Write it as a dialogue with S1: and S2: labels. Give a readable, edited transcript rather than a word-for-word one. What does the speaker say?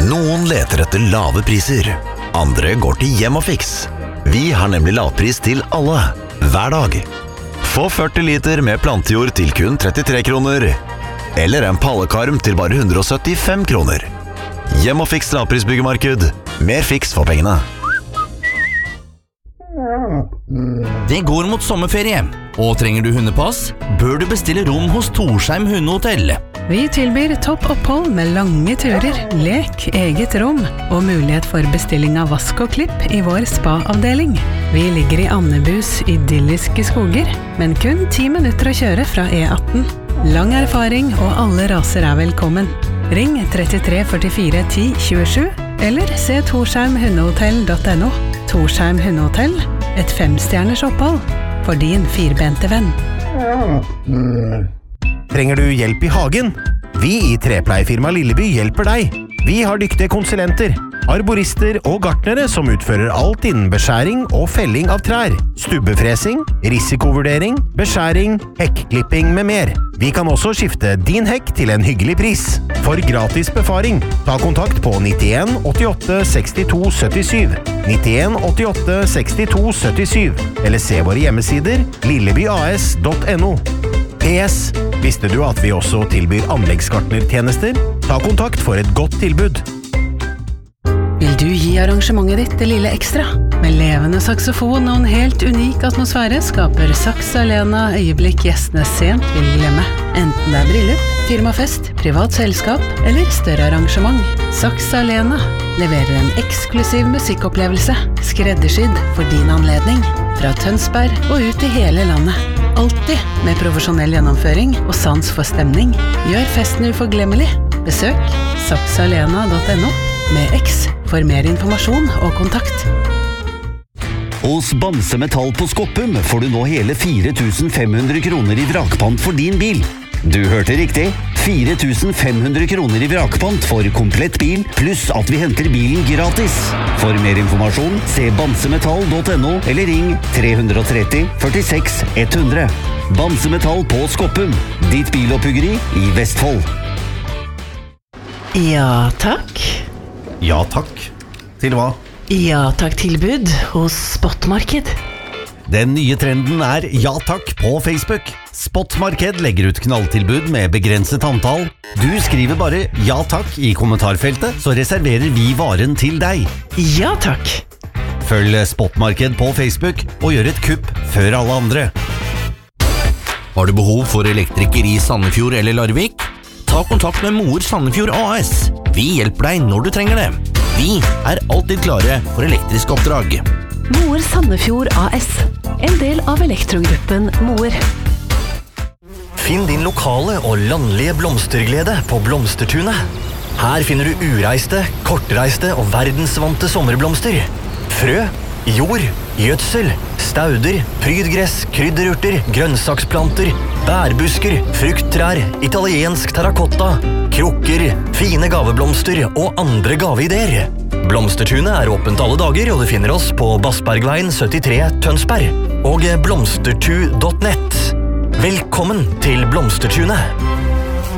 S1: Noen leter etter lave priser. Andre går til Hjem & Fix. Vi har nemlig lavpris til alle, hver dag. Få 40 liter med plantejord til kun 33 kroner. Eller en pallekarm til bare 175 kroner. Hjem & Fix lavprisbyggemarked. Mer fiks for pengene.
S2: Det går mot sommerferie, og trenger du hundepass, bør du bestille rom hos Torsheim Hundehotell.
S3: Vi tilbyr topp opphold med lange turer, lek, eget rom og mulighet for bestilling av vask og klipp i vår spa-avdeling. Vi ligger i Annebus idylliske skoger, men kun 10 minutter å kjøre fra E18. Lang erfaring og alle raser er velkommen. Ring 33 44 10 27 eller se torsheimhundehotell.no. Torsheim Hundehotell, et 5-stjerners opphold for din firbente venn.
S4: Trenger du hjelp i hagen? Vi i Trepleiefirma Lilleby hjelper deg. Vi har dyktige konsulenter, arborister og gartnere som utfører alt innen beskjæring og felling av trær, stubbefresing, risikovurdering, beskjæring, hekklipping med mer. Vi kan også skifte din hekk til en hyggelig pris. For gratis befaring, ta kontakt på 91 88 62 77, 91 88 62 77, eller se våre hjemmesider lillebyas.no. PS, visste du at vi også tilbyr anleggsgartnertjenester? Ta kontakt for et godt tilbud.
S3: Vil du gi arrangementet ditt det lille ekstra? Med levende saksofon og en helt unik atmosfære skaper Saks Arena øyeblikk gjestene sent vil glemme. Enten det er bryllup, firmafest, privat selskap eller større arrangement. Saks Arena leverer en eksklusiv musikkopplevelse, skreddersydd for din anledning. Fra Tønsberg og ut i hele landet. Alltid med profesjonell gjennomføring og sans for stemning. Gjør festen uforglemmelig. Besøk saksalena.no med X for mer informasjon og kontakt.
S5: Hos Bamse Metall på Skoppum får du nå hele 4.500 kroner i vrakpant for din bil. Du hørte riktig. 4.500 kroner i vrakpant for komplett bil, pluss at vi henter bilen gratis. For mer informasjon, se bamsemetall.no eller ring 330 46 100. Bamse Metall på Skoppum, ditt biloppbyggeri i Vestfold.
S6: Ja, takk.
S4: Ja takk. Til hva?
S6: Ja, takk tilbud hos Spotmarked.
S1: Den nye trenden er ja takk på Facebook. Spotmarked legger ut knalltilbud med begrenset antall. Du skriver bare ja takk i kommentarfeltet, så reserverer vi varen til deg.
S6: Ja, takk.
S1: Følg Spotmarked på Facebook og gjør et kupp før alle andre.
S2: Har du behov for elektriker i Sandefjord eller Larvik? Ta kontakt med Moer Sandefjord AS. Vi hjelper deg når du trenger det. Vi er alltid klare for elektriske oppdrag.
S7: Moer Sandefjord AS, en del av elektrogruppen Moer.
S8: Finn din lokale og landlige blomsterglede på Blomstertunet. Her finner du ureiste, kortreiste og verdensvante sommerblomster. Frø, jord, gjødsel, stauder, prydgress, krydderurter, grønnsaksplanter, bærbusker, frukttrær, italiensk terrakotta, krukker, fine gaveblomster og andre gaveideer. Blomstertunet er åpent alle dager, og du finner oss på Bassbergveien 73 Tønsberg og blomstertu.net. Velkommen til Blomstertunet!